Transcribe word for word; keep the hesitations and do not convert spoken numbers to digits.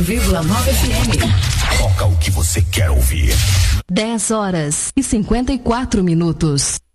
vírgula nove F M. Toca o que você quer ouvir. dez horas e cinquenta e quatro minutos.